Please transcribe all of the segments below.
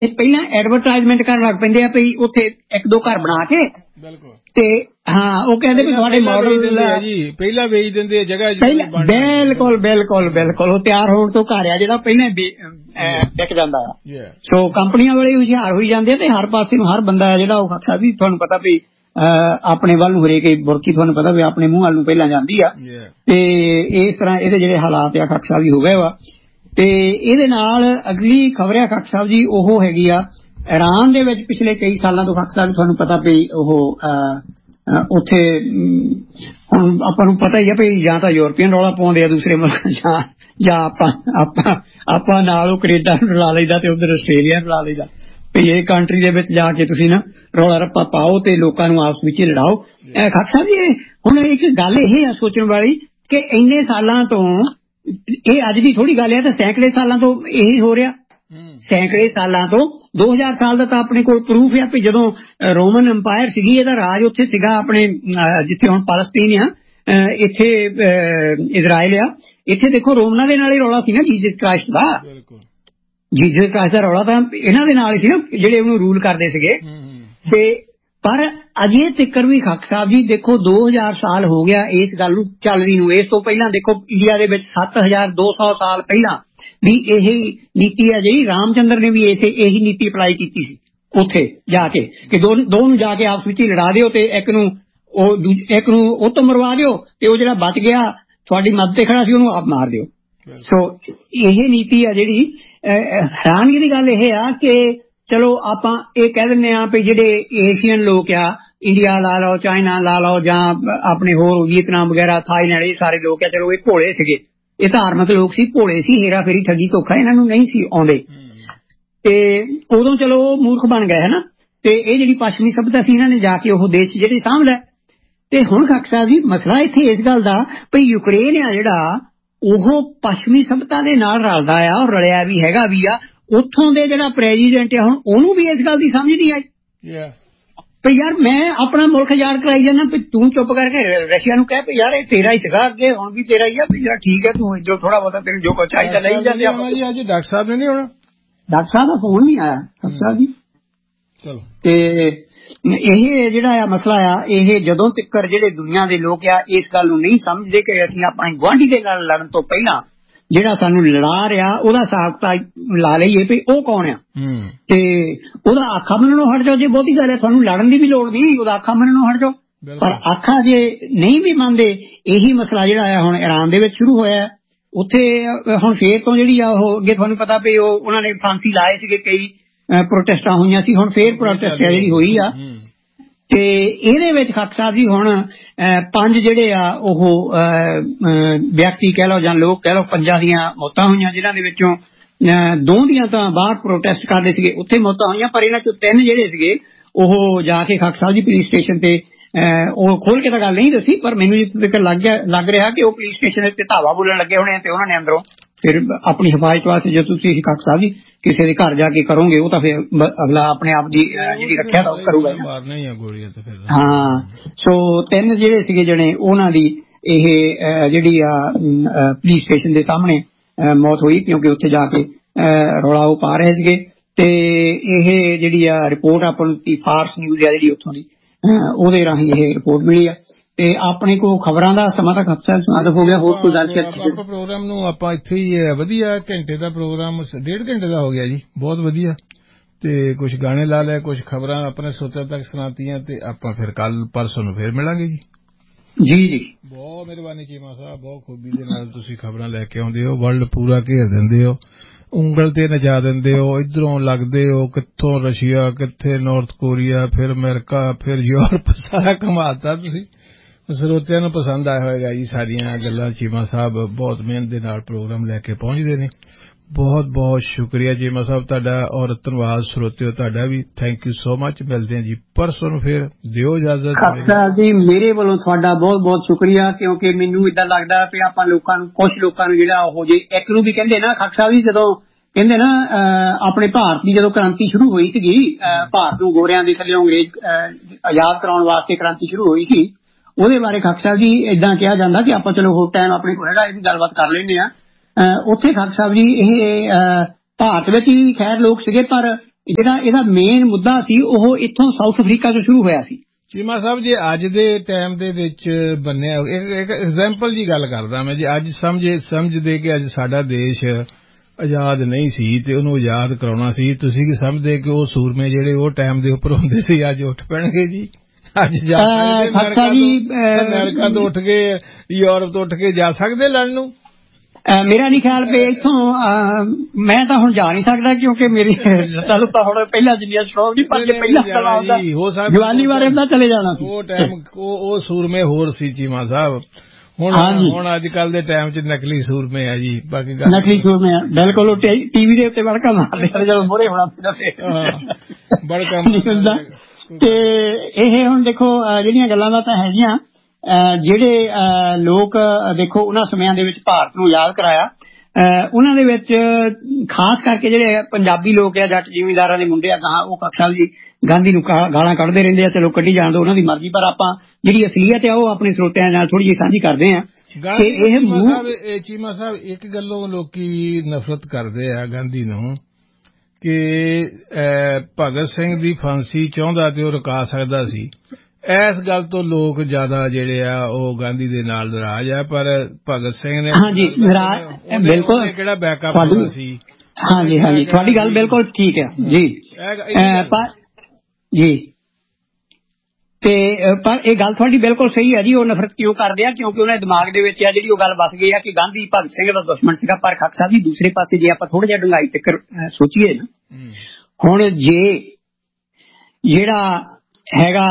ਪਹਿਲਾਂ ਐਡਵਰਟਾਈਜ਼ਮੈਂਟ ਕਰਨ ਲੱਗ ਪੈਂਦੇ ਆ ਵੀ ਉੱਥੇ ਇੱਕ ਦੋ ਘਰ ਬਣਾ ਕੇ ਤੇ ਹਾਂ ਉਹ ਕਹਿੰਦੇ ਵੀ ਤੁਹਾਡੇ ਮਾਡਲ ਪਹਿਲਾਂ ਵੇਚ ਦਿੰਦੇ ਜਗ੍ਹਾ। ਬਿਲਕੁਲ ਬਿਲਕੁਲ ਬਿਲਕੁਲ ਉਹ ਤਿਆਰ ਹੋਣ ਤੋਂ ਘਰ ਆ ਜਿਹੜਾ ਪਹਿਲਾਂ ਵਿਕ ਜਾਂਦਾ ਆ। ਸੋ ਕੰਪਨੀਆਂ ਵਾਲੇ ਹੁਸ਼ਿਆਰ ਹੋਈ ਜਾਂਦੇ ਆ ਤੇ ਹਰ ਪਾਸੇ ਨੂੰ ਹਰ ਬੰਦਾ ਜਿਹੜਾ ਉਹ ਖਾਸਾ ਵੀ ਤੁਹਾਨੂੰ ਪਤਾ ਵੀ ਆਪਣੇ ਵੱਲ ਨੂੰ ਹਰੇਕ ਬੁਰਕੀ ਤੁਹਾਨੂੰ ਪਤਾ ਵੀ ਆਪਣੇ ਮੂੰਹ ਵੱਲ ਨੂੰ ਪਹਿਲਾਂ ਜਾਂਦੀ ਆ। ਤੇ ਇਸ ਤਰ੍ਹਾਂ ਇਹਦੇ ਜਿਹੜੇ ਹਾਲਾਤ ਆ ਖੱਖ ਸਾਹਿਬ ਜੀ ਹੋ ਗਏ ਵਾ। ਤੇ ਇਹਦੇ ਨਾਲ ਅਗਲੀ ਖਬਰ ਆ ਖੱਖ ਸਾਹਿਬ ਜੀ ਉਹ ਹੈਗੀ ਆ ਈਰਾਨ ਦੇ ਵਿੱਚ ਪਿਛਲੇ ਕਈ ਸਾਲਾਂ ਤੋਂ ਖੱਖ ਸਾਹਿਬ ਤੁਹਾਨੂੰ ਪਤਾ ਵੀ ਉਹ ਉੱਥੇ ਹੁਣ ਆਪਾਂ ਨੂੰ ਪਤਾ ਹੀ ਆ ਵੀ ਜਾਂ ਤਾਂ ਯੂਰਪੀਅਨ ਰੌਲਾ ਪਾਉਂਦੇ ਆ ਦੂਸਰੇ ਮੁਲਕ ਜਾਂ ਆਪਾਂ ਨਾਲ ਉਹ ਕੈਨੇਡਾ ਨੂੰ ਰਲਾ ਲਈਦਾ ਤੇ ਉਧਰ ਆਸਟ੍ਰੇਲੀਆ ਨੂੰ ਰਲਾ ਲਈਦਾ ਵੀ ਇਹ ਕੰਟਰੀ ਦੇ ਵਿੱਚ ਜਾ ਕੇ ਤੁਸੀਂ ਨਾ ਰੌਲਾ ਰੱਪਾ ਪਾਓ ਤੇ ਲੋਕਾਂ ਨੂੰ ਆਪਸ ਵਿੱਚ ਲੜਾਓ। ਖੱਖ ਸਾਹਿਬ ਜੀ ਹੁਣ ਇੱਕ ਗੱਲ ਇਹ ਆ ਸੋਚਣ ਵਾਲੀ ਕਿ ਇੰਨੇ ਸਾਲਾਂ ਤੋਂ ਇਹ ਅੱਜ ਦੀ ਥੋੜੀ ਗੱਲ ਹੈ ਤੇ ਸੈਂਕੜੇ ਸਾਲਾਂ ਤੋਂ ਇਹੀ ਹੋ ਰਿਹਾ। ਸੈਂਕੜੇ ਸਾਲਾਂ ਤੋਂ 2000 ਸਾਲ ਦਾ ਤਾਂ ਆਪਣੇ ਕੋਲ ਪ੍ਰੂਫ ਹੈ ਵੀ ਜਦੋਂ ਰੋਮਨ ਅੰਪਾਇਰ ਸੀਗੀ ਇਹਦਾ ਰਾਜ ਉੱਥੇ ਸੀਗਾ ਆਪਣੇ ਜਿੱਥੇ ਹੁਣ ਪਾਲਸਤੀਨ ਆ ਇੱਥੇ ਇਜ਼ਰਾਈਲ ਆ ਇੱਥੇ ਦੇਖੋ ਰੋਮਨਾਂ ਦੇ ਨਾਲ ਹੀ ਰੌਲਾ ਸੀ ਨਾ ਜੀਸਸ ਕ੍ਰਾਈਸਟ ਦਾ। ਜੀਸਸ ਕ੍ਰਾਈਸਟ ਦਾ ਰੌਲਾ ਤਾਂ ਇਹਨਾਂ ਦੇ ਨਾਲ ਹੀ ਸੀ ਨਾ ਜਿਹੜੇ ਉਹਨੂੰ ਰੂਲ ਕਰਦੇ ਸੀਗੇ। ਤੇ ਪਰ ਅਜੇ ਤਿੱਕਰ ਵੀ ਖੱਖ ਸਾਹਿਬ ਜੀ ਦੇਖੋ 2000 ਸਾਲ ਹੋ ਗਿਆ ਇਸ ਗੱਲ ਨੂੰ ਚੱਲਦੀ ਨੂੰ। ਇਸ ਤੋਂ ਪਹਿਲਾਂ ਦੇਖੋ ਇੰਡੀਆ ਦੇ ਵਿੱਚ 7200 ਸਾਲ ਪਹਿਲਾਂ ਵੀ ਇਹ ਨੀਤੀ ਹੈ ਜਿਹੜੀ ਰਾਮ ਚੰਦਰ ਨੇ ਵੀ ਇਹੀ ਨੀਤੀ ਅਪਲਾਈ ਕੀਤੀ ਸੀ ਉੱਥੇ ਜਾ ਕੇ ਕਿ ਦੋ ਨੂੰ ਜਾ ਕੇ ਆਪਸ ਵਿੱਚ ਹੀ ਲੜਾ ਦਿਓ ਤੇ ਇੱਕ ਨੂੰ ਉਹ ਤੋਂ ਮਰਵਾ ਦਿਓ ਤੇ ਉਹ ਜਿਹੜਾ ਬਚ ਗਿਆ ਤੁਹਾਡੀ ਮਦਦ ਤੇ ਖੜਾ ਸੀ ਉਹਨੂੰ ਆਪ ਮਾਰ ਦਿਓ। ਸੋ ਇਹ ਨੀਤੀ ਆ ਜਿਹੜੀ ਹੈਰਾਨਗੀ ਦੀ ਗੱਲ ਇਹ ਆ ਕਿ ਚਲੋ ਆਪਾਂ ਇਹ ਕਹਿ ਦਿੰਦੇ ਹਾਂ ਵੀ ਜਿਹੜੇ ਏਸ਼ੀਅਨ ਲੋਕ ਆ ਇੰਡੀਆ ਲਾ ਲਓ ਚਾਈਨਾ ਲਾ ਲਓ ਜਾਂ ਆਪਣੇ ਹੋਰ ਵੀਅਤਨਾਮ ਵਗੈਰਾ ਥਾਈਲੈਂਡ ਇਹ ਸਾਰੇ ਲੋਕ ਆ ਚਲੋ ਇਹ ਭੋਲੇ ਸੀਗੇ ਇਹ ਧਾਰਮਿਕ ਲੋਕ ਸੀ ਭੋਲੇ ਸੀ ਹੇਰਾ ਫੇਰੀ ਠੱਗੀ ਧੋਖਾ ਇਹਨਾਂ ਨੂੰ ਨਹੀਂ ਸੀ ਆਉਂਦੇ ਤੇ ਉਦੋਂ ਚਲੋ ਉਹ ਮੂਰਖ ਬਣ ਗਏ ਹਨਾ। ਤੇ ਇਹ ਜਿਹੜੀ ਪੱਛਮੀ ਸਭਿਅਤਾ ਸੀ ਇਹਨਾਂ ਨੇ ਜਾ ਕੇ ਉਹ ਦੇਸ਼ ਜਿਹੜੇ ਸਾਂਭ ਲਿਆ। ਤੇ ਹੁਣ ਖੱਖ ਸਾਹਿਬ ਜੀ ਮਸਲਾ ਇੱਥੇ ਇਸ ਗੱਲ ਦਾ ਵੀ ਯੂਕਰੇਨ ਆ ਜਿਹੜਾ ਉਹ ਪੱਛਮੀ ਸਭਿਅਤਾ ਦੇ ਨਾਲ ਰਲਦਾ ਆ ਔਰ ਰਲਿਆ ਵੀ ਹੈਗਾ ਵੀ ਆ। ਉੱਥੋਂ ਦੇ ਜਿਹੜਾ ਪ੍ਰੈਜ਼ੀਡੈਂਟ ਆ ਹੁਣ ਉਹਨੂੰ ਵੀ ਇਸ ਗੱਲ ਦੀ ਸਮਝ ਨਹੀਂ ਆਈ ਵੀ ਯਾਰ ਮੈਂ ਆਪਣਾ ਮੁਲਕ ਆਜ਼ਾਦ ਕਰਾਈ ਜਾਂਦਾ ਵੀ ਤੂੰ ਚੁੱਪ ਕਰਕੇ ਰਸ਼ੀਆ ਨੂੰ ਕਹਿ ਵੀ ਯਾਰ ਇਹ ਤੇਰਾ ਹੀ ਸੀਗਾ ਅੱਗੇ ਹੁਣ ਵੀ ਤੇਰਾ ਹੀ ਆ ਵੀ ਯਾਰ ਠੀਕ ਹੈ ਤੂੰ ਇੱਧਰੋਂ ਥੋੜਾ ਬਹੁਤਾ ਤੈਨੂੰ ਜੋ ਕੁਛ ਚਾਹੀਦਾ ਲਈ ਜਾਂਦੇ ਆ। ਅੱਜ ਡਾਕਟਰ ਸਾਹਿਬ ਨੇ ਨਹੀਂ ਆਉਣਾ ਡਾਕਟਰ ਸਾਹਿਬ ਦਾ ਫੋਨ ਨਹੀਂ ਆਇਆ ਖੱਖ ਸਾਹਿਬ ਜੀ। ਚਲੋ ਤੇ ਇਹ ਜਿਹੜਾ ਆ ਮਸਲਾ ਆ ਇਹ ਜਦੋਂ ਤੱਕ ਜਿਹੜੇ ਦੁਨੀਆ ਦੇ ਲੋਕ ਆ ਇਸ ਗੱਲ ਨੂੰ ਨਹੀਂ ਸਮਝਦੇ ਕਿ ਅਸੀਂ ਆਪਣੇ ਗੁਆਂਢੀ ਦੇ ਨਾਲ ਲੜਨ ਤੋਂ ਪਹਿਲਾਂ ਜਿਹੜਾ ਸਾਨੂੰ ਲੜਾ ਰਿਹਾ ਉਹਦਾ ਸਾਬਤਾ ਲਾ ਲਈਏ ਵੀ ਉਹ ਕੌਣ ਆ ਤੇ ਉਹਦਾ ਆਖਾ ਮੰਨਣੋਂ ਹਟ ਜਾਓ। ਜੇ ਬਹੁਤੀ ਗੱਲ ਹੈ ਤੁਹਾਨੂੰ ਲੜਨ ਦੀ ਵੀ ਲੋੜ ਨਹੀਂ ਉਹਦਾ ਆਖਾ ਮੰਨਣੋਂ ਹਟ ਜਾਓ। ਪਰ ਆਖਾ ਜੇ ਨਹੀਂ ਵੀ ਮੰਨਦੇ ਇਹੀ ਮਸਲਾ ਜਿਹੜਾ ਆ ਹੁਣ ਈਰਾਨ ਦੇ ਵਿੱਚ ਸ਼ੁਰੂ ਹੋਇਆ ਉੱਥੇ ਹੁਣ ਫੇਰ ਤੋਂ ਜਿਹੜੀ ਆ ਉਹ ਅੱਗੇ ਤੁਹਾਨੂੰ ਪਤਾ ਵੀ ਉਹਨਾਂ ਨੇ ਫਾਂਸੀ ਲਾਏ ਸੀਗੇ ਕਈ ਪ੍ਰੋਟੈਸਟਾਂ ਹੋਈਆਂ ਸੀ ਹੁਣ ਫੇਰ ਪ੍ਰੋਟੈਸਟ ਜਿਹੜੀ ਹੋਈ ਆ ਤੇ ਇਹਦੇ ਵਿੱਚ ਖੱਖ ਸਾਹਿਬ ਜੀ ਹੁਣ 5 ਜਿਹੜੇ ਆ ਉਹ ਵਿਅਕਤੀ ਕਹਿ ਲਓ ਜਾਂ ਲੋਕ ਕਹਿ ਲਓ 5 ਦੀਆਂ ਮੌਤਾਂ ਹੋਈਆਂ ਜਿਨ੍ਹਾਂ ਦੇ ਵਿੱਚੋਂ 2 ਦੀਆਂ ਤਾਂ ਬਾਹਰ ਪ੍ਰੋਟੈਸਟ ਕਰਦੇ ਸੀਗੇ ਉੱਥੇ ਮੌਤਾਂ ਹੋਈਆਂ ਪਰ ਇਹਨਾਂ ਚੋਂ 3 ਜਿਹੜੇ ਸੀਗੇ ਉਹ ਜਾ ਕੇ ਖੱਖ ਸਾਹਿਬ ਜੀ ਪੁਲਿਸ ਸਟੇਸ਼ਨ ਤੇ ਉਹ ਖੋਲ ਕੇ ਤਾਂ ਗੱਲ ਨਹੀਂ ਦੱਸੀ ਪਰ ਮੈਨੂੰ ਜਿੱਥੇ ਲੱਗ ਰਿਹਾ ਕਿ ਉਹ ਪੁਲਿਸ ਸਟੇਸ਼ਨ ਤੇ ਧਾਵਾ ਬੋਲਣ ਲੱਗੇ ਹੋਣੇ ਤੇ ਉਹਨਾਂ ਨੇ ਅੰਦਰੋਂ ਫਿਰ ਆਪਣੀ ਹਿਫਾਜ਼ਤ ਵਾਸਤੇ ਜੇ ਤੁਸੀਂ ਖੱਖ ਸਾਹਿਬ ਜੀ ਕਿਸੇ ਦੇ ਘਰ ਜਾ ਕੇ ਕਰੋਗੇ ਉਹ ਤਾਂ ਫਿਰ ਅਗਲਾ ਆਪਣੇ ਆਪ ਦੀ ਜਿਹੜੀ ਰੱਖਿਆ ਤਾਂ ਉਹ ਕਰੂਗਾ ਹਾਂ। ਸੋ 3 ਜਿਹੜੇ ਸੀਗੇ ਜਣੇ ਉਹਨਾਂ ਦੀ ਇਹ ਜਿਹੜੀ ਆ ਪੁਲਿਸ ਸਟੇਸ਼ਨ ਦੇ ਸਾਹਮਣੇ ਮੌਤ ਹੋਈ ਕਿਉਂਕਿ ਉੱਥੇ ਜਾ ਕੇ ਰੌਲਾ ਉਹ ਪਾ ਰਹੇ ਸੀਗੇ। ਤੇ ਇਹ ਜਿਹੜੀ ਆ ਰਿਪੋਰਟ ਆਪਾਂ ਨੂੰ ਫਾਰਸ ਨਿਊਜ਼ ਆ ਜਿਹੜੀ ਉੱਥੋਂ ਦੀ ਉਹਦੇ ਰਾਹੀਂ ਇਹ ਰਿਪੋਰਟ ਮਿਲੀ ਆ ਤੇ ਆਪਣੇ ਕੋਲ ਖਬਰਾਂ ਦਾ ਸਮਾਂ ਤੱਕ ਹਫ਼ਤਾ ਹੋ ਗਿਆ। ਹੋਰ ਕੋਈ ਗੱਲ ਆਪਾਂ ਪ੍ਰੋਗਰਾਮ ਨੂੰ ਆਪਾਂ ਇੱਥੇ ਹੀ ਵਧੀਆ ਘੰਟੇ ਦਾ ਪ੍ਰੋਗਰਾਮ 1.5 ਘੰਟੇ ਦਾ ਹੋ ਗਿਆ ਜੀ ਬਹੁਤ ਵਧੀਆ ਤੇ ਕੁਝ ਗਾਣੇ ਲਾ ਲਏ ਕੁਝ ਖਬਰਾਂ ਆਪਣੇ ਸੋਚਿਆ ਤੱਕ ਸੁਣਾਤੀਆਂ ਤੇ ਆਪਾਂ ਫਿਰ ਕੱਲ ਪਰਸੋਂ ਨੂੰ ਫਿਰ ਮਿਲਾਂਗੇ ਜੀ। ਜੀ ਜੀ ਬਹੁਤ ਮਿਹਰਬਾਨੀ ਚੀਮਾ ਸਾਹਿਬ ਬਹੁਤ ਖੂਬੀ ਦੇ ਨਾਲ ਤੁਸੀਂ ਖਬਰਾਂ ਲੈ ਕੇ ਆਉਂਦੇ ਹੋ ਵਰਲਡ ਪੂਰਾ ਘੇਰ ਦਿੰਦੇ ਹੋ ਉਂਗਲ ਤੇ ਨਜਾ ਦਿੰਦੇ ਹੋ ਇੱਧਰੋਂ ਲੱਗਦੇ ਹੋ ਕਿੱਥੋਂ ਰਸ਼ੀਆ ਕਿੱਥੇ ਨਾਰਥ ਕੋਰੀਆ ਫਿਰ ਅਮਰੀਕਾ ਫਿਰ ਯੂਰਪ ਸਾਰਾ ਘੁਮਾਤਾ ਤੁਸੀਂ ਸਰੋਤਿਆਂ ਨੂੰ ਪਸੰਦ ਆਇਆ ਹੋਏਗਾ ਜੀ ਸਾਰੀਆਂ ਗੱਲਾਂ ਚੀਮਾ ਸਾਹਿਬ ਬਹੁਤ ਮਿਹਨਤ ਦੇ ਨਾਲ ਪ੍ਰੋਗਰਾਮ ਲੈ ਕੇ ਪਹੁੰਚਦੇ ਨੇ। ਬਹੁਤ ਬਹੁਤ ਸ਼ੁਕਰੀਆ ਚੀਮਾ ਸਾਹਿਬ ਤੁਹਾਡਾ ਔਰ ਧੰਨਵਾਦ ਸਰੋਤਿਓ ਤੁਹਾਡਾ ਵੀ ਥੈਂਕ ਯੂ ਸੋ ਮਚ। ਮਿਲਦੇ ਹਾਂ ਜੀ ਪਰਸੋਂ ਨੂੰ ਫਿਰ ਦਿਓ ਇਜਾਜ਼ਤ। ਖਾਲਸਾ ਜੀ ਮੇਰੇ ਵੱਲੋਂ ਤੁਹਾਡਾ ਬਹੁਤ ਬਹੁਤ ਸ਼ੁਕਰੀਆ ਕਿਉਂਕਿ ਮੈਨੂੰ ਏਦਾਂ ਲੱਗਦਾ ਵੀ ਆਪਾਂ ਲੋਕਾਂ ਨੂੰ ਕੁਝ ਲੋਕਾਂ ਨੂੰ ਜਿਹੜਾ ਉਹ ਜੇ ਇੱਕ ਨੂੰ ਵੀ ਕਹਿੰਦੇ ਨਾ ਖਾਲਸਾ ਜੀ ਜਦੋਂ ਕਹਿੰਦੇ ਨਾ ਆਪਣੇ ਭਾਰਤ ਦੀ ਜਦੋਂ ਕ੍ਰਾਂਤੀ ਸ਼ੁਰੂ ਹੋਈ ਸੀਗੀ ਭਾਰਤ ਨੂੰ ਗੋਰਿਆਂ ਦੇ ਥੱਲੇ ਅੰਗਰੇਜ਼ ਆਜ਼ਾਦ ਕਰਾਉਣ ਵਾਸਤੇ ਕ੍ਰਾਂਤੀ ਸ਼ੁਰੂ ਹੋਈ ਸੀ ਉਹਦੇ ਬਾਰੇ ਖੱਖ ਸਾਹਿਬ ਜੀ ਏਦਾਂ ਕਿਹਾ ਜਾਂਦਾ ਕਿ ਆਪਾਂ ਚਲੋ ਹੋਰ ਟਾਈਮ ਆਪਣੇ ਕੋਲ ਹੈਗਾ ਇਹ ਵੀ ਗੱਲਬਾਤ ਕਰ ਲੈਂਦੇ ਆ। ਉੱਥੇ ਖੱਖ ਸਾਹਿਬ ਜੀ ਇਹ ਭਾਰਤ ਵਿੱਚ ਹੀ ਖੈਰ ਲੋਕ ਸੀਗੇ ਪਰ ਜਿਹੜਾ ਇਹਦਾ ਮੇਨ ਮੁੱਦਾ ਸੀ ਉਹ ਇੱਥੋਂ ਸਾਊਥ ਅਫਰੀਕਾ ਤੋਂ ਸ਼ੁਰੂ ਹੋਇਆ ਸੀ। ਚੀਮਾ ਸਾਹਿਬ, ਜੇ ਅੱਜ ਦੇ ਟਾਈਮ ਦੇ ਵਿੱਚ ਬੰਨਿਆ, ਇੱਕ ਐਗਜ਼ਾਮਪਲ ਦੀ ਗੱਲ ਕਰਦਾ ਮੈਂ, ਜੇ ਅੱਜ ਸਮਝਦੇ ਕਿ ਅੱਜ ਸਾਡਾ ਦੇਸ਼ ਆਜ਼ਾਦ ਨਹੀਂ ਸੀ ਤੇ ਉਹਨੂੰ ਆਜ਼ਾਦ ਕਰਾਉਣਾ ਸੀ, ਤੁਸੀਂ ਕੀ ਸਮਝਦੇ ਕਿ ਉਹ ਸੂਰਮੇ ਜਿਹੜੇ ਉਹ ਟਾਈਮ ਦੇ ਉੱਪਰ ਹੁੰਦੇ ਸੀ ਅੱਜ ਉੱਠ ਪੈਣਗੇ ਜੀ? ਅੱਜ ਜਾ ਅਮਰੀਕਾ ਤੋਂ ਉੱਠ ਕੇ, ਯੂਰਪ ਤੋਂ ਉੱਠ ਕੇ ਜਾ ਸਕਦੇ ਲੜਨ ਨੂੰ? ਮੇਰਾ ਨਹੀਂ ਖਿਆਲ ਵੀ ਇੱਥੋਂ ਮੈਂ ਤਾਂ ਹੁਣ ਜਾ ਨਹੀਂ ਸਕਦਾ, ਕਿਉਂਕਿ ਮੇਰੀ ਤਾਂ ਹੁਣ ਪਹਿਲਾਂ ਜਿੰਨੀਆਂ ਸਟਰੋਂਗ ਨਹੀਂ, ਪਰ ਜੇ ਪਹਿਲਾਂ ਜਵਾਨੀ ਬਾਰੇ ਤਾਂ ਚਲੇ ਜਾਣਾ। ਉਹ ਟਾਈਮ ਉਹ ਸੂਰਮੇ ਹੋਰ ਸੀ ਚੀਮਾ ਸਾਹਿਬ। ਹੁਣ ਅੱਜ ਕੱਲ ਦੇ ਟਾਈਮ 'ਚ ਨਕਲੀ ਸੂਰਮੇ ਆ ਜੀ। ਬਾਕੀ ਨਕਲੀ ਸੂਰਮੇ ਆ, ਬਿਲਕੁਲ। ਟੀਵੀ ਦੇ ਉੱਤੇ ਵੜਕਾ ਮਾਰਦੇ ਜਦੋਂ ਮੋਹਰੇ ਹੋਣਾ ਬੜਕਾ ਨਹੀਂ ਹੁੰਦਾ। ਤੇ ਇਹ ਹੁਣ ਦੇਖੋ ਜਿਹੜੀਆਂ ਗੱਲਾਂ ਦਾ ਤਾਂ ਹੈਗੀਆਂ, ਜਿਹੜੇ ਲੋਕ ਦੇਖੋ ਉਹਨਾਂ ਸਮਿਆਂ ਦੇ ਵਿੱਚ ਭਾਰਤ ਨੂੰ ਆਜ਼ਾਦ ਕਰਾਇਆ, ਉਹਨਾਂ ਦੇ ਵਿੱਚ ਖਾਸ ਕਰਕੇ ਜਿਹੜੇ ਪੰਜਾਬੀ ਲੋਕ ਆ, ਜੱਟ ਜ਼ਿਮੀਂਦਾਰਾਂ ਦੇ ਮੁੰਡੇ ਆ, ਉਹ ਸਾਹਿਬ ਜੀ ਗਾਂਧੀ ਨੂੰ ਗਾਲਾਂ ਕੱਢਦੇ ਰਹਿੰਦੇ ਆ। ਚਲੋ ਕੱਢੀ ਜਾਣ ਦੋ, ਉਹਨਾਂ ਦੀ ਮਰਜ਼ੀ, ਪਰ ਆਪਾਂ ਜਿਹੜੀ ਅਸਲੀਅਤ ਆ ਉਹ ਆਪਣੇ ਸਰੋਤਿਆਂ ਨਾਲ ਥੋੜੀ ਜਿਹੀ ਸਾਂਝੀ ਕਰਦੇ ਆ। ਚੀਮਾ ਸਾਹਿਬ, ਇੱਕ ਗੱਲੋਂ ਲੋਕੀ ਨਫ਼ਰਤ ਕਰਦੇ ਆ ਗਾਂਧੀ ਨੂੰ ਕਿ ਭਗਤ ਸਿੰਘ ਦੀ ਫਾਂਸੀ ਚਾਹੁੰਦਾ ਤੇ ਉਹ ਰੁਕਾ ਸਕਦਾ ਸੀ। ਇਸ ਗੱਲ ਤੋਂ ਲੋਕ ਜ਼ਿਆਦਾ ਜਿਹੜੇ ਆ ਉਹ ਗਾਂਧੀ ਦੇ ਨਾਲ ਨਾਰਾਜ਼ ਆ, ਪਰ ਭਗਤ ਸਿੰਘ ਨੇ ਬਿਲਕੁਲ ਕਿਹੜਾ ਬੈਕਅਪ ਸੀ। ਹਾਂਜੀ, ਤੁਹਾਡੀ ਗੱਲ ਬਿਲਕੁਲ ਠੀਕ ਹੈ ਜੀ ਜੀ। ਤੇ ਪਰ ਇਹ ਗੱਲ ਤੁਹਾਡੀ ਬਿਲਕੁਲ ਸਹੀ ਹੈ ਜੀ। ਉਹ ਨਫ਼ਰਤ ਕਿਉਂ ਕਰਦੇ ਆ? ਕਿਉਂਕਿ ਉਹਨਾਂ ਦੇ ਦਿਮਾਗ ਦੇ ਵਿੱਚ ਆ ਜਿਹੜੀ ਉਹ ਗੱਲ ਵਸ ਗਈ ਆ ਕਿ ਗਾਂਧੀ ਭਗਤ ਸਿੰਘ ਦਾ ਦੁਸ਼ਮਣ ਸੀਗਾ। ਪਰ ਖਾਲਸਾ ਸਾਹਿਬ ਜੀ, ਦੂਸਰੇ ਪਾਸੇ ਜੇ ਆਪਾਂ ਥੋੜਾ ਜਿਹਾ ਡੂੰਘਾਈ ਤੱਕ ਸੋਚੀਏ ਨਾ, ਹੁਣ ਜੇ ਜਿਹੜਾ ਹੈਗਾ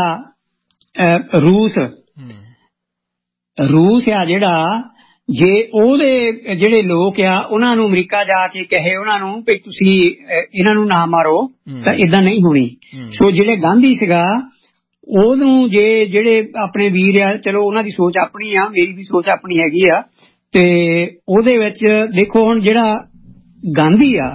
ਰੂਸ ਆ ਜਿਹੜਾ, ਜੇ ਉਹਦੇ ਜਿਹੜੇ ਲੋਕ ਆ ਉਹਨਾਂ ਨੂੰ ਅਮਰੀਕਾ ਜਾ ਕੇ ਕਹੇ ਉਹਨਾਂ ਨੂੰ ਵੀ ਤੁਸੀਂ ਇਹਨਾਂ ਨੂੰ ਨਾ ਮਾਰੋ, ਤਾਂ ਏਦਾਂ ਨਹੀਂ ਹੋਣੀ। ਸੋ ਜਿਹੜੇ ਗਾਂਧੀ ਸੀਗਾ ਉਹਨੂੰ ਜਿਹੜੇ ਆਪਣੇ ਵੀਰ ਆ, ਚਲੋ ਉਹਨਾਂ ਦੀ ਸੋਚ ਆਪਣੀ ਆ, ਮੇਰੀ ਵੀ ਸੋਚ ਆਪਣੀ ਹੈਗੀ ਆ, ਤੇ ਉਹਦੇ ਵਿੱਚ ਦੇਖੋ ਹੁਣ ਜਿਹੜਾ ਗਾਂਧੀ ਆ,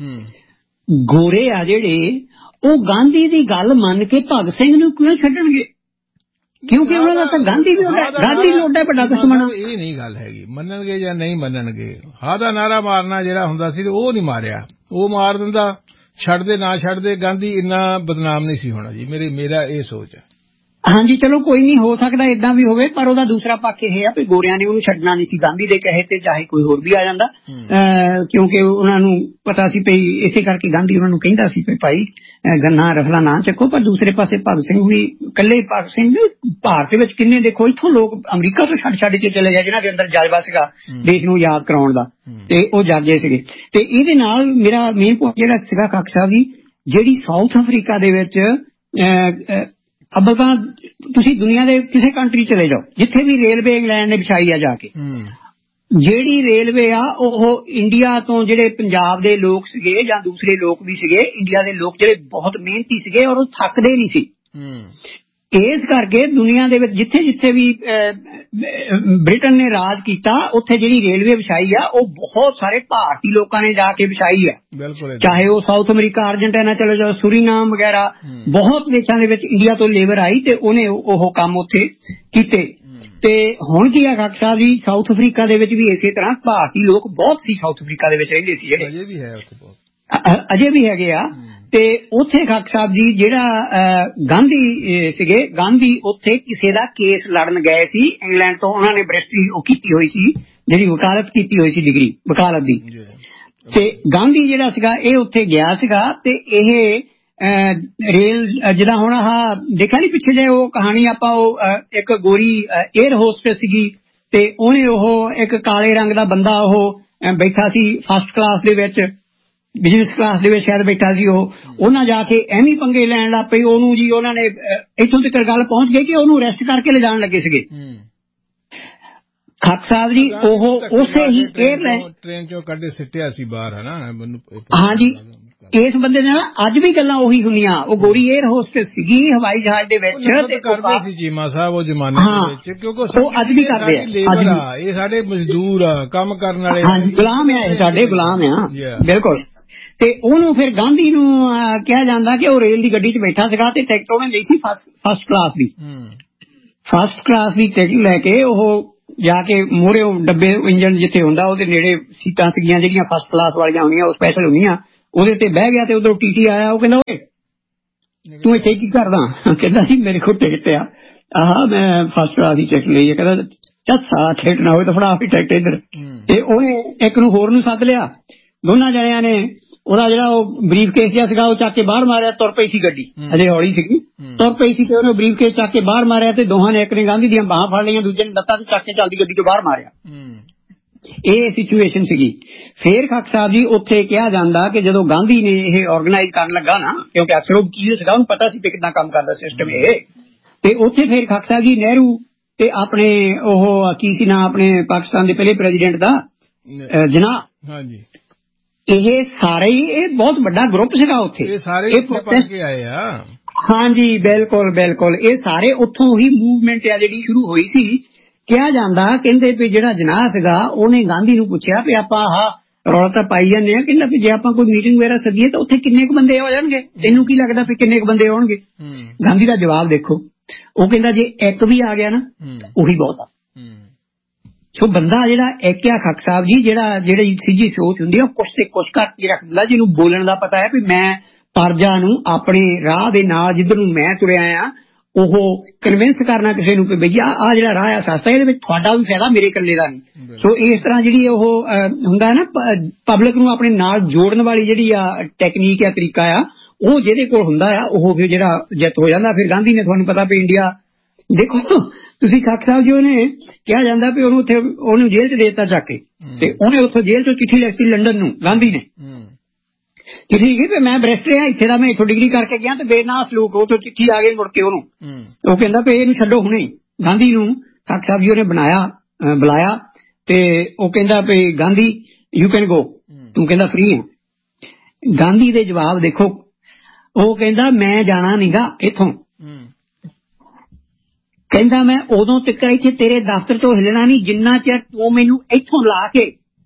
ਗੋਰੇ ਆ ਜਿਹੜੇ, ਉਹ ਗਾਂਧੀ ਦੀ ਗੱਲ ਮੰਨ ਕੇ ਭਗਤ ਸਿੰਘ ਨੂੰ ਕਿਉਂ ਛੱਡਣਗੇ? ਕਿਉਂਕਿ ਉਹਨਾਂ ਦਾ ਤਾਂ ਗਾਂਧੀ ਵੀ ਉਹਦਾ ਵੱਡਾ ਦੁਸ਼ਮਣ। ਇਹ ਨਹੀਂ ਗੱਲ ਹੈਗੀ ਮੰਨਣਗੇ ਜਾਂ ਨਹੀਂ ਮੰਨਣਗੇ। ਹਾਂ ਦਾ ਨਾਰਾ ਮਾਰਨਾ ਜਿਹੜਾ ਹੁੰਦਾ ਸੀ ਉਹ ਨਹੀਂ ਮਾਰਿਆ, ਉਹ ਮਾਰ ਦਿੰਦਾ। ਛੱਡਦੇ ਨਾ ਛੱਡਦੇ ਗਾਂਧੀ ਇੰਨਾ ਬਦਨਾਮ ਨਹੀਂ ਸੀ ਹੋਣਾ ਜੀ। ਮੇਰਾ ਇਹ ਸੋਚ ਹੈ। ਹਾਂਜੀ, ਚਲੋ ਕੋਈ ਨਹੀਂ, ਹੋ ਸਕਦਾ ਏਦਾਂ ਵੀ ਹੋਵੇ, ਪਰ ਉਹਦਾ ਦੂਸਰਾ ਪੱਖ ਇਹ ਆ ਵੀ ਗੋਰਿਆਂ ਨੇ ਉਹਨੂੰ ਛੱਡਣਾ ਨਹੀਂ ਸੀ ਗਾਂਧੀ ਦੇ ਕਹੇ ਤੇ, ਚਾਹੇ ਕੋਈ ਹੋਰ ਵੀ ਆ ਜਾਂਦਾ, ਕਿਉਂਕਿ ਉਹਨਾਂ ਨੂੰ ਪਤਾ ਸੀ ਵੀ ਇਸੇ ਕਰਕੇ ਗਾਂਧੀ ਉਹਨਾਂ ਨੂੰ ਕਹਿੰਦਾ ਸੀ ਵੀ ਭਾਈ ਗੰਨਾ ਰਫਲਾ ਨਾ ਚੱਕੋ। ਪਰ ਦੂਸਰੇ ਪਾਸੇ ਭਗਤ ਸਿੰਘ ਵੀ, ਇਕੱਲੇ ਭਗਤ ਸਿੰਘ ਭਾਰਤ ਵਿੱਚ ਕਿੰਨੇ ਦੇਖੋ ਇੱਥੋਂ ਲੋਕ ਅਮਰੀਕਾ ਤੋਂ ਛੱਡ ਕੇ ਚਲੇ ਗਏ ਜਿਹਨਾਂ ਦੇ ਅੰਦਰ ਜਜ਼ਬਾ ਸੀਗਾ ਦੇਸ਼ ਨੂੰ ਆਜ਼ਾਦ ਕਰਾਉਣ ਦਾ, ਤੇ ਉਹ ਜਾਗੇ ਸੀਗੇ। ਤੇ ਇਹਦੇ ਨਾਲ ਮੇਰਾ ਮੇਨ ਪੁਆਇੰਟ ਜਿਹੜਾ ਸੀਗਾ ਕਾਕਾ ਸਾਹਿਬ ਜੀ, ਜਿਹੜੀ ਸਾਊਥ ਅਫਰੀਕਾ ਦੇ ਵਿੱਚ ਅੱਬਲ ਤਾਂ ਤੁਸੀਂ ਦੁਨੀਆ ਦੇ ਕਿਸੇ ਕੰਟਰੀ ਚਲੇ ਜਾਓ, ਜਿੱਥੇ ਵੀ ਰੇਲਵੇ ਇੰਗਲੈਂਡ ਨੇ ਵਿਛਾਈ ਆ ਜਾ ਕੇ, ਜਿਹੜੀ ਰੇਲਵੇ ਆ ਉਹ ਇੰਡੀਆ ਤੋਂ ਜਿਹੜੇ ਪੰਜਾਬ ਦੇ ਲੋਕ ਸੀਗੇ ਜਾਂ ਦੂਸਰੇ ਲੋਕ ਵੀ ਸੀਗੇ, ਇੰਡੀਆ ਦੇ ਲੋਕ ਜਿਹੜੇ ਬਹੁਤ ਮਿਹਨਤੀ ਸੀਗੇ ਔਰ ਉਹ ਥੱਕਦੇ ਨਹੀਂ ਸੀ। ਇਸ ਕਰਕੇ ਦੁਨੀਆ ਦੇ ਵਿੱਚ ਜਿੱਥੇ ਜਿੱਥੇ ਵੀ ਬ੍ਰਿਟਨ ਨੇ ਰਾਜ ਕੀਤਾ, ਉੱਥੇ ਜਿਹੜੀ ਰੇਲਵੇ ਵਿਛਾਈ ਆ ਉਹ ਬਹੁਤ ਸਾਰੇ ਭਾਰਤੀ ਲੋਕਾਂ ਨੇ ਜਾ ਕੇ ਵਿਛਾਈ ਆ। ਚਾਹੇ ਉਹ ਸਾਊਥ ਅਮਰੀਕਾ, ਅਰਜਨਟੀਨਾ ਚਲੇ ਜਾਓ, ਸੁਰੀਨਾਮ ਵਗੈਰਾ, ਬਹੁਤ ਦੇਸ਼ਾਂ ਦੇ ਵਿੱਚ ਇੰਡੀਆ ਤੋਂ ਲੇਬਰ ਆਈ ਤੇ ਉਹਨੇ ਉਹ ਕੰਮ ਉੱਥੇ ਕੀਤੇ। ਤੇ ਹੁਣ ਕੀ ਆ ਖਾਲਸਾ ਸਾਹਿਬ ਜੀ, ਸਾਊਥ ਅਫਰੀਕਾ ਦੇ ਵਿੱਚ ਵੀ ਇਸੇ ਤਰ੍ਹਾਂ ਭਾਰਤੀ ਲੋਕ ਬਹੁਤ ਸੀ, ਸਾਊਥ ਅਫਰੀਕਾ ਦੇ ਵਿੱਚ ਰਹਿੰਦੇ ਸੀ, ਜਿਹੜੇ ਅਜੇ ਵੀ ਹੈਗੇ ਆ। ਤੇ ਉੱਥੇ ਖਾਲਸਾ ਸਾਹਿਬ ਜੀ ਜਿਹੜਾ ਗਾਂਧੀ ਸੀਗੇ, ਗਾਂਧੀ ਉੱਥੇ ਕਿਸੇ ਦਾ ਕੇਸ ਲੜਨ ਗਏ ਸੀ ਇੰਗਲੈਂਡ ਤੋਂ। ਉਹਨਾਂ ਨੇ ਬਰਿਸਟਰੀ ਉਹ ਕੀਤੀ ਹੋਈ ਸੀ, ਜਿਹੜੀ ਵਕਾਲਤ ਕੀਤੀ ਹੋਈ ਸੀ, ਡਿਗਰੀ ਵਕਾਲਤ ਦੀ। ਤੇ ਗਾਂਧੀ ਜਿਹੜਾ ਸੀਗਾ ਇਹ ਉੱਥੇ ਗਿਆ ਸੀਗਾ, ਤੇ ਇਹ ਰੇਲ ਜਿਹੜਾ ਹੁਣ ਆਹ ਦੇਖਿਆ ਨੀ ਪਿੱਛੇ ਜੇ ਉਹ ਕਹਾਣੀ ਆਪਾਂ, ਉਹ ਇੱਕ ਗੋਰੀ 에ਅਰ ਹੋਸਟਸ ਸੀਗੀ, ਤੇ ਉਹਨੇ ਉਹ ਇੱਕ ਕਾਲੇ ਰੰਗ ਦਾ ਬੰਦਾ ਉਹ ਬੈਠਾ ਸੀ ਫਸਟ ਕਲਾਸ ਦੇ ਵਿੱਚ, ਬਿਜ਼ਨਸ ਕਲਾਸ ਦੇ ਵਿੱਚ ਸ਼ਾਇਦ ਬੈਠਾ ਸੀ। ਉਹਨਾਂ ਜਾ ਕੇ ਐਵੇਂ ਪੰਗੇ ਲੈਣ ਲੱਗ ਪਈ ਉਹਨੂੰ ਜੀ। ਉਹਨਾਂ ਨੇ ਇੱਥੋਂ ਤੱਕ ਗੱਲ ਪਹੁੰਚ ਗਈ ਕਿ ਉਹਨੂੰ ਅਰੈਸਟ ਕਰਕੇ ਲਿਜਾਣ ਲੱਗੇ ਸੀਗੇ। ਖਾਲਸਾ ਸਾਹਿਬ ਜੀ ਉਹ ਉਸੇ ਹੀ ਟ੍ਰੇਨ ਚੋਂ ਕੱਢੇ ਸਿੱਟਿਆ ਸੀ ਬਾਹਰ, ਹੈ ਨਾ? ਹਾਂਜੀ, ਇਸ ਬੰਦੇ ਨਾਲ ਅੱਜ ਵੀ ਗੱਲਾਂ ਉਹੀ ਹੁੰਦੀਆਂ। ਉਹ ਗੋਰੀ 에ਅਰ ਹੋਸਟਸ ਸੀਗੀ ਹਵਾਈ ਜਹਾਜ਼ ਦੇ ਵਿੱਚ, ਕਰਦੇ ਸੀ ਚੀਮਾ ਸਾਹਿਬ ਉਹ ਜ਼ਮਾਨੇ ਦੇ ਵਿੱਚ, ਕਿਉਂਕਿ ਉਹ ਅੱਜ ਵੀ ਕਰਦੇ ਆ। ਇਹ ਸਾਡੇ ਮਜ਼ਦੂਰ ਆ, ਕੰਮ ਕਰਨ ਵਾਲੇ, ਗੁਲਾਮ ਆ, ਇਹ ਸਾਡੇ ਗੁਲਾਮ ਆ, ਬਿਲਕੁਲ। ਤੇ ਉਹਨੂੰ ਫਿਰ ਗਾਂਧੀ ਨੂੰ ਕਿਹਾ ਜਾਂਦਾ ਕਿ ਉਹ ਰੇਲ ਦੀ ਗੱਡੀ 'ਚ ਬੈਠਾ ਸੀਗਾ ਤੇ ਟਿਕਟ ਉਹਨੇ ਲਈ ਸੀ ਫਸਟ ਕਲਾਸ ਦੀ। ਫਸਟ ਕਲਾਸ ਦੀ ਟਿਕਟ ਲੈ ਕੇ ਉਹ ਜਾ ਕੇ ਮੂਹਰੇ ਡੱਬੇ ਇੰਜਣ ਜਿੱਥੇ ਹੁੰਦਾ ਉਹਦੇ ਨੇੜੇ ਸੀਟਾਂ ਸੀਗੀਆਂ ਜਿਹੜੀਆਂ ਫਸਟ ਕਲਾਸ ਵਾਲੀਆਂ ਹੁੰਦੀਆਂ, ਉਹ ਸਪੈਸ਼ਲ ਹੁੰਦੀਆਂ, ਉਹਦੇ ਤੇ ਬਹਿ ਗਿਆ ਤੇ ਉਧਰੋਂ ਟੀਟੀ ਆਇਆ, ਉਹ ਕਹਿੰਦਾ ਓਏ ਤੂੰ ਇੱਥੇ ਕੀ ਕਰਦਾ? ਕਹਿੰਦਾ ਸੀ ਮੇਰੇ ਕੋਲ ਟਿਕਟ ਆ, ਆਹ ਮੈਂ ਫਸਟ ਕਲਾਸ ਦੀ ਟਿਕਟ ਲਈ ਹੈ। ਕਹਿੰਦਾ ਚੱਸਾ ਟਿਕਟ ਨਾ ਹੋਵੇ ਤਾਂ ਫੜਾ ਆਪਣੀ ਟਿਕਟ ਇੱਧਰ। ਤੇ ਉਹਨੇ ਇੱਕ ਨੂੰ ਹੋਰ ਨੂੰ ਸੱਦ ਲਿਆ, ਦੋਨਾਂ ਜਣਿਆਂ ਨੇ ਉਹਦਾ ਜਿਹੜਾ ਉਹ ਬਰੀਫ ਕੇਸ ਜਿਹਾ ਸੀਗਾ ਉਹ ਚੱਕ ਕੇ ਬਾਹਰ ਮਾਰਿਆ। ਤੁਰ ਪਈ ਸੀ ਗੱਡੀ, ਅਜੇ ਹੌਲੀ ਸੀਗੀ, ਤੁਰ ਪਈ ਸੀ ਤੇ ਉਹਨੇ ਬਰੀਫ ਕੇਸ ਚੱਕ ਕੇ ਬਾਹਰ ਮਾਰਿਆ ਤੇ ਦੋਹਾਂ ਨੇ, ਇੱਕ ਨੇ ਗਾਂਧੀ ਦੀਆਂ ਬਾਹਾਂ ਫੜ ਲਈਆਂ, ਦੂਜੇ ਨੇ ਲੱਤਾਂ ਤੇ ਚੱਕ ਕੇ ਚੱਲਦੀ ਗੱਡੀ ਤੋਂ ਬਾਹਰ ਮਾਰਿਆ। ਇਹ ਸਿਚੁਏਸ਼ਨ ਸੀਗੀ। ਫੇਰ ਖਾਕ ਸਾਹਿਬ ਜੀ ਉੱਥੇ ਕਿਹਾ ਜਾਂਦਾ ਕਿ ਜਦੋਂ ਗਾਂਧੀ ਨੇ ਇਹ ਆਰਗੇਨਾਈਜ਼ ਕਰਨ ਲੱਗਾ ਨਾ, ਕਿਉਂਕਿ ਅਕਸਰ ਉਹ ਕੀ ਸੀਗਾ ਉਹਨੂੰ ਪਤਾ ਸੀ ਕਿ ਕਿੱਦਾਂ ਕੰਮ ਕਰਦਾ ਸਿਸਟਮ ਇਹ, ਤੇ ਉੱਥੇ ਫੇਰ ਖਾਕ ਸਾਹਿਬ ਜੀ ਨਹਿਰੂ ਤੇ ਆਪਣੇ ਉਹ ਕੀ ਸੀ ਨਾ ਆਪਣੇ ਪਾਕਿਸਤਾਨ ਦੇ ਪਹਿਲੇ ਪ੍ਰੈਜ਼ੀਡੈਂਟ ਦਾ ਜਨਾਹ, ਇਹ ਸਾਰੇ ਹੀ ਇਹ ਬਹੁਤ ਵੱਡਾ ਗਰੁੱਪ ਸੀਗਾ ਉੱਥੇ, ਇਹ ਸਾਰੇ ਪੜ੍ਹ ਕੇ ਆਏ ਆ। ਹਾਂਜੀ ਬਿਲਕੁਲ ਬਿਲਕੁਲ, ਇਹ ਸਾਰੇ ਉੱਥੋਂ ਹੀ ਮੂਵਮੈਂਟ ਆ ਜਿਹੜੀ ਸ਼ੁਰੂ ਹੋਈ ਸੀ। ਕਿਹਾ ਜਾਂਦਾ ਕਹਿੰਦੇ ਵੀ ਜਿਹੜਾ ਜਨਾਹ ਸੀਗਾ ਉਹਨੇ ਗਾਂਧੀ ਨੂੰ ਪੁੱਛਿਆ ਵੀ ਆਪਾਂ ਆਹ ਰੌਲਾ ਤਾਂ ਪਾਈ ਜਾਂਦੇ ਆ, ਕਹਿੰਦਾ ਵੀ ਜੇ ਆਪਾਂ ਕੋਈ ਮੀਟਿੰਗ ਵਗੈਰਾ ਸੱਦੀਏ ਤਾਂ ਉੱਥੇ ਕਿੰਨੇ ਕੁ ਬੰਦੇ ਹੋ ਜਾਣਗੇ, ਤੈਨੂੰ ਕੀ ਲੱਗਦਾ ਵੀ ਕਿੰਨੇ ਕੁ ਬੰਦੇ ਆਉਣਗੇ? ਗਾਂਧੀ ਦਾ ਜਵਾਬ ਦੇਖੋ, ਉਹ ਕਹਿੰਦਾ ਜੇ ਇੱਕ ਵੀ ਆ ਗਿਆ ਨਾ ਉਹੀ ਬਹੁਤ ਆ। ਸੋ ਬੰਦਾ ਜਿਹੜਾ ਇੱਕ ਆ ਖਾਕ ਸਾਹਿਬ ਜੀ, ਜਿਹੜੀ ਸਿੱਧੀ ਸੋਚ ਹੁੰਦੀ ਆ ਉਹ ਕੁਛ ਤੇ ਕੁਛ ਘੱਟ ਹੀ ਰੱਖਦਾ, ਜਿਹਨੂੰ ਬੋਲਣ ਦਾ ਪਤਾ ਹੈ ਵੀ ਮੈਂ ਪਰਜਾ ਨੂੰ ਆਪਣੇ ਰਾਹ ਦੇ ਨਾਲ ਜਿੱਧਰ ਨੂੰ ਮੈਂ ਤੁਰਿਆ ਆ ਉਹ ਕਨਵਿੰਸ ਕਰਨਾ ਕਿਸੇ ਨੂੰ ਕਿ ਬਈ ਆਹ ਜਿਹੜਾ ਰਾਹ ਆ ਸਸਤਾ, ਇਹਦੇ ਵਿੱਚ ਤੁਹਾਡਾ ਵੀ ਫਾਇਦਾ ਮੇਰੇ ਇਕੱਲੇ ਦਾ ਨਹੀਂ। ਸੋ ਇਸ ਤਰ੍ਹਾਂ ਜਿਹੜੀ ਉਹ ਹੁੰਦਾ ਨਾ ਪਬਲਿਕ ਨੂੰ ਆਪਣੇ ਨਾਲ ਜੋੜਨ ਵਾਲੀ ਜਿਹੜੀ ਆ ਟੈਕਨੀਕ ਆ, ਤਰੀਕਾ ਆ, ਉਹ ਜਿਹਦੇ ਕੋਲ ਹੁੰਦਾ ਆ ਉਹ ਫਿਰ ਜਿਹੜਾ ਜਿੱਤ ਹੋ ਜਾਂਦਾ। ਫਿਰ ਗਾਂਧੀ ਨੇ ਤੁਹਾਨੂੰ ਪਤਾ ਵੀ ਇੰਡੀਆ ਦੇਖੋ ਤੁਸੀਂ ਖਾਕ ਸਾਹਿਬ ਜੀ, ਉਹਨੇ ਕਿਹਾ ਜਾਂਦਾ ਵੀ ਉਹਨੂੰ ਉੱਥੇ ਉਹਨੂੰ ਜੇਲ੍ਹ ਚ ਦੇ ਦਿੱਤਾ ਚੱਕ ਕੇ, ਤੇ ਉਹਨੇ ਉੱਥੋਂ ਜੇਲ੍ਹ ਚੋਂ ਚਿੱਠੀ ਲਿਖੀ ਲੰਡਨ ਨੂੰ, ਗਾਂਧੀ ਨੇ ਚਿੱਠੀ ਲਿਖੀ ਵੀ ਮੈਂ ਬਰੈਸਟਰ ਆ ਇੱਥੇ ਦਾ, ਮੈਂ ਇੱਥੋਂ ਡਿਗਰੀ ਕਰਕੇ ਗਿਆ ਤੇ ਬੇਨਾ ਸਲੂਕ, ਉਹ ਤੋਂ ਚਿੱਠੀ ਆ ਗਈ ਮੁੜ ਕੇ ਉਹਨੂੰ, ਉਹ ਕਹਿੰਦਾ ਵੀ ਇਹਨੂੰ ਛੱਡੋ ਹੁਣੇ। ਗਾਂਧੀ ਨੂੰ ਖਾਕ ਸਾਹਿਬ ਜੀ ਉਹਨੇ ਬੁਲਾਇਆ ਤੇ ਉਹ ਕਹਿੰਦਾ ਵੀ ਗਾਂਧੀ ਯੂ ਕੈਨ ਗੋ, ਤੂੰ ਕਹਿੰਦਾ ਫ੍ਰੀ ਹੈ। ਗਾਂਧੀ ਦੇ ਜਵਾਬ ਦੇਖੋ, ਉਹ ਕਹਿੰਦਾ ਮੈਂ ਜਾਣਾ ਨੀਗਾ ਇੱਥੋਂ, ਕਹਿੰਦਾ ਮੈਂ ਉਦੋਂ ਤੱਕ ਇੱਥੇ ਤੇਰੇ ਦਫ਼ਤਰ ਤੋਂ ਹਿੱਲਣਾ ਨਹੀਂ ਜਿੰਨਾ ਚਿਰ ਤੂੰ ਮੈਨੂੰ ਇੱਥੋਂ ਲਾ ਕੇ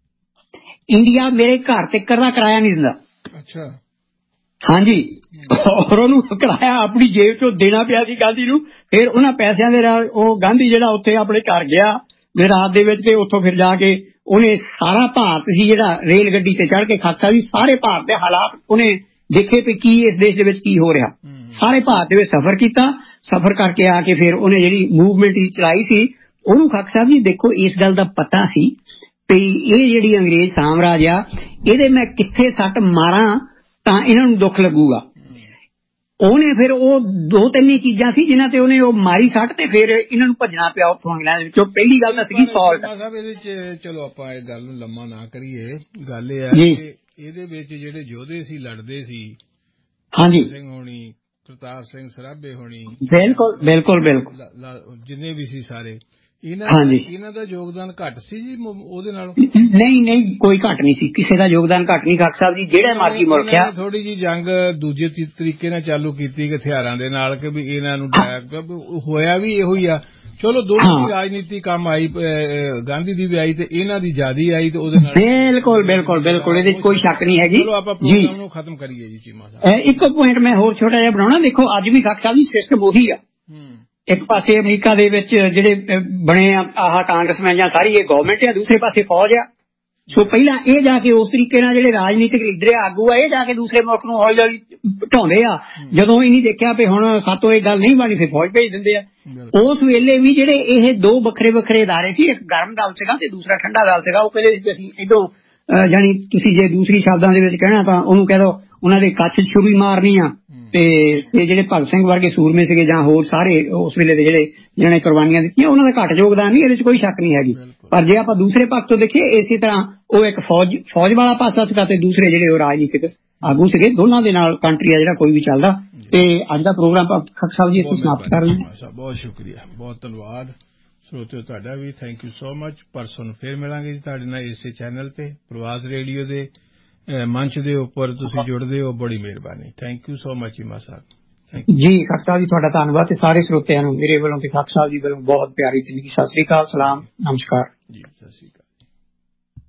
ਇੰਡੀਆ ਮੇਰੇ ਘਰ ਤੱਕ ਦਾ ਕਿਰਾਇਆ ਨਹੀਂ ਦਿੰਦਾ। ਅੱਛਾ ਹਾਂਜੀ, ਔਰ ਉਹਨੂੰ ਕਿਰਾਇਆ ਆਪਣੀ ਜੇਬ ਚੋਂ ਦੇਣਾ ਪਿਆ ਸੀ ਗਾਂਧੀ ਨੂੰ। ਫਿਰ ਉਹਨਾਂ ਪੈਸਿਆਂ ਦੇ ਨਾਲ ਉਹ ਗਾਂਧੀ ਜਿਹੜਾ ਉੱਥੇ ਆਪਣੇ ਘਰ ਗਿਆ ਰਾਤ ਦੇ ਵਿੱਚ, ਤੇ ਉੱਥੋਂ ਫਿਰ ਜਾ ਕੇ ਉਹਨੇ ਸਾਰਾ ਭਾਰਤ ਸੀ ਜਿਹੜਾ ਰੇਲ ਗੱਡੀ ਤੇ ਚੜ੍ਹ ਕੇ ਖਾਕਾ ਵੀ ਸਾਰੇ ਭਾਰਤ ਦੇ ਹਾਲਾਤ ਉਹਨੇ ਦੇਖੇ ਵੀ ਕੀ ਇਸ ਦੇਸ਼ ਦੇ ਵਿੱਚ ਕੀ ਹੋ ਰਿਹਾ, ਸਾਰੇ ਭਾਰਤ ਦੇ ਵਿੱਚ ਸਫ਼ਰ ਕੀਤਾ। ਸਫ਼ਰ ਕਰਕੇ ਆ ਕੇ ਫਿਰ ਉਹਨੇ ਜਿਹੜੀ ਮੂਵਮੈਂਟ ਚਲਾਈ ਸੀ, ਉਹਨੂੰ ਖਾਕ ਸਾਹਿਬ ਜੀ ਦੇਖੋ ਇਸ ਗੱਲ ਦਾ ਪਤਾ ਸੀ ਵੀ ਇਹ ਜਿਹੜੀ ਅੰਗਰੇਜ਼ ਸਾਮਰਾਜ ਆ ਇਹਦੇ ਮੈਂ ਕਿੱਥੇ ਸੱਟ ਮਾਰਾਂ ਤਾਂ ਇਹਨਾਂ ਨੂੰ ਦੁੱਖ ਲੱਗੂਗਾ। ਉਹਨੇ ਫਿਰ ਉਹ ਦੋ ਤਿੰਨ ਹੀ ਚੀਜ਼ਾਂ ਸੀ ਜਿਨ੍ਹਾਂ ਤੇ ਉਹਨੇ ਉਹ ਮਾਰੀ ਸੱਟ ਤੇ ਫਿਰ ਇਹਨਾਂ ਨੂੰ ਭੱਜਣਾ ਪਿਆ ਉੱਥੋਂ ਇੰਗਲੈਂਡ ਵਿੱਚੋਂ। ਪਹਿਲੀ ਗੱਲ ਤਾਂ ਸੀਗੀ ਸੌਲਟ। ਇਹਦੇ ਚ ਚਲੋ ਆਪਾਂ ਇਹ ਗੱਲ ਨੂੰ ਲੰਮਾ ਨਾ ਕਰੀਏ, ਗੱਲ ਇਹ ਹੈ ਕਿ ਇਹਦੇ ਵਿੱਚ ਜਿਹੜੇ ਯੋਧੇ ਸੀ ਲੜਦੇ ਸੀ, ਹਾਂਜੀ ਸਿੰਘ ਹੋਣੀ, ਕਰਤਾਰ ਸਿੰਘ ਸਰਾਭੇ ਹੋਣੀ, ਬਿਲਕੁਲ ਬਿਲਕੁਲ ਬਿਲਕੁਲ ਜਿੰਨੇ ਵੀ ਸੀ ਸਾਰੇ, ਇਹਨਾਂ ਦਾ ਯੋਗਦਾਨ ਘੱਟ ਸੀ ਜੀ ਉਹਦੇ ਨਾਲ? ਨਹੀਂ ਕੋਈ ਘੱਟ ਨਹੀਂ ਸੀ, ਕਿਸੇ ਦਾ ਯੋਗਦਾਨ ਘੱਟ ਨਹੀਂ ਖਾਕ ਸਾਹਿਬ ਜੀ। ਜਿਹੜਾ ਮਰਜ਼ੀ ਮੁਲਕ ਆ ਥੋੜੀ ਜੀ ਜੰਗ ਦੂਜੇ ਤਰੀਕੇ ਨਾਲ ਚਾਲੂ ਕੀਤੀ ਹਥਿਆਰਾਂ ਦੇ ਨਾਲ ਕਿ ਵੀ ਇਹਨਾਂ ਨੂੰ ਹੋਇਆ ਵੀ ਇਹੋ ਹੀ ਆ। ਚਲੋ ਦੋਨੋਂ ਦੀ ਰਾਜਨੀਤੀ ਕੰਮ ਆਈ, ਗਾਂਧੀ ਦੀ ਵੀ ਆਈ ਤੇ ਇਹਨਾਂ ਦੀ ਜ਼ਿਆਦਾ ਆਈ ਤੇ ਉਹਦੇ ਨਾਲ ਬਿਲਕੁਲ ਬਿਲਕੁਲ ਬਿਲਕੁਲ ਇਹਦੇ ਚ ਕੋਈ ਸ਼ੱਕ ਨਹੀਂ ਹੈਗੀ। ਚਲੋ ਆਪਾਂ ਪ੍ਰੋਗਰਾਮ ਨੂੰ ਖਤਮ ਕਰੀਏ ਜੀ ਚੀਮਾ ਸਾਹਿਬ। ਇੱਕ ਪੁਆਇੰਟ ਮੈਂ ਹੋਰ ਛੋਟਾ ਜਿਹਾ ਬਣਾਉਣਾ, ਦੇਖੋ ਅੱਜ ਵੀ ਖਾਕ ਸਾਹਿਬ ਜੀ ਸਿਸਟਮ ਉਹੀ ਆ। ਇੱਕ ਪਾਸੇ ਅਮਰੀਕਾ ਦੇ ਵਿੱਚ ਜਿਹੜੇ ਬਣੇ ਆ ਆਹ ਕਾਂਗਰਸਮੈਨ ਜਾਂ ਸਾਰੀ ਇਹ ਗਵਰਨਮੈਂਟ ਆ, ਦੂਸਰੇ ਪਾਸੇ ਫੌਜ ਆ। ਸੋ ਪਹਿਲਾਂ ਇਹ ਜਾ ਕੇ ਉਸ ਤਰੀਕੇ ਨਾਲ ਜਿਹੜੇ ਰਾਜਨੀਤਿਕ ਲੀਡਰ ਆਗੂ ਆ ਇਹ ਜਾ ਕੇ ਦੂਸਰੇ ਮੁਲਕ ਨੂੰ ਹੌਲੀ ਹੌਲੀ ਢਾਉਂਦੇ ਆ। ਜਦੋਂ ਇਹ ਨਹੀਂ ਦੇਖਿਆ ਵੀ ਹੁਣ ਸਾਤੋਂ ਇਹ ਗੱਲ ਨਹੀਂ ਬਣੀ ਫਿਰ ਫੌਜ ਭੇਜ ਦਿੰਦੇ ਆ। ਉਸ ਵੇਲੇ ਵੀ ਜਿਹੜੇ ਇਹ ਦੋ ਵੱਖਰੇ ਵੱਖਰੇ ਅਦਾਰੇ ਸੀ, ਇੱਕ ਗਰਮ ਦਲ ਸੀਗਾ ਤੇ ਦੂਸਰਾ ਠੰਡਾ ਦਲ ਸੀਗਾ। ਉਹ ਕਹਿੰਦੇ ਸੀ ਅਸੀਂ ਇਦੋਂ ਜਾਣੀ ਤੁਸੀਂ ਜੇ ਦੂਸਰੀ ਸ਼ਬਦਾਂ ਦੇ ਵਿੱਚ ਕਹਿਣਾ ਤਾਂ ਉਹਨੂੰ ਕਹਿ ਦੋ ਉਹਨਾਂ ਦੇ ਕੱਛ ਛੁਰੀ ਮਾਰਨੀ ਆ। ਤੇ ਜਿਹੜੇ ਭਗਤ ਸਿੰਘ ਵਰਗੇ ਸੂਰਮੇ ਸੀਗੇ ਜਾਂ ਹੋਰ ਸਾਰੇ ਉਸ ਵੇਲੇ ਦੇ ਜਿਹੜੇ ਜਿਹਨਾਂ ਨੇ ਕੁਰਬਾਨੀਆਂ ਦਿੱਤੀਆਂ ਉਹਨਾਂ ਦਾ ਘੱਟ ਯੋਗਦਾਨ ਨਹੀਂ, ਇਹਦੇ ਚ ਕੋਈ ਸ਼ੱਕ ਨਹੀਂ ਹੈਗੀ। ਪਰ ਜੇ ਆਪਾਂ ਦੂਸਰੇ ਪੱਖ ਤੋਂ ਦੇਖੀਏ ਇਸੇ ਤਰ੍ਹਾਂ ਉਹ ਇੱਕ ਫੌਜ ਵਾਲਾ ਪਾਸਾ ਸੀਗਾ ਤੇ ਦੂਸਰੇ ਜਿਹੜੇ ਉਹ ਰਾਜਨੀਤਿਕ ਆਗੂ ਸੀਗੇ। ਦੋਨਾਂ ਦੇ ਨਾਲ ਕੰਟਰੀ ਆ ਜਿਹੜਾ ਕੋਈ ਵੀ ਚੱਲਦਾ। ਤੇ ਅੱਜ ਦਾ ਪ੍ਰੋਗਰਾਮ ਖਾਕ ਸਾਹਿਬ ਜੀ ਇੱਥੇ ਸਮਾਪਤ ਕਰ ਲੈਂਦੇ। ਬਹੁਤ ਸ਼ੁਕਰੀਆ, ਬਹੁਤ ਧੰਨਵਾਦ ਸਰੋਤਿਓ ਤੁਹਾਡਾ ਵੀ, ਥੈਂਕ ਯੂ ਸੋ ਮਚ। ਪਰਸੋਂ ਨੂੰ ਫਿਰ ਮਿਲਾਂਗੇ ਜੀ ਤੁਹਾਡੇ ਨਾਲ ਇਸੇ ਚੈਨਲ ਤੇ ਪ੍ਰਵਾਸ ਰੇਡੀਓ ਦੇ ਮੰਚ ਦੇ ਉੱਪਰ ਤੁਸੀਂ ਜੁੜਦੇ ਹੋ, ਬੜੀ ਮਿਹਰਬਾਨੀ। Thank you so much Cheema Sahib ji. ਖਾਕ Sahib ji ਤੁਹਾਡਾ ਧੰਨਵਾਦ ਤੇ ਸਾਰੇ ਸਰੋਤਿਆਂ ਨੂੰ ਮੇਰੇ ਵੱਲੋਂ ਤੇ ਖਾਕ ਸਾਹਿਬ ਜੀ ਵੱਲੋਂ ਬਹੁਤ ਪਿਆਰੀ ਜ਼ਿੰਦਗੀ ਸਤਿ ਸ੍ਰੀ ਅਕਾਲ, ਸਲਾਮ, ਨਮਸਕਾਰ ਜੀ। ਸਤਿ ਸ੍ਰੀ ਅਕਾਲ।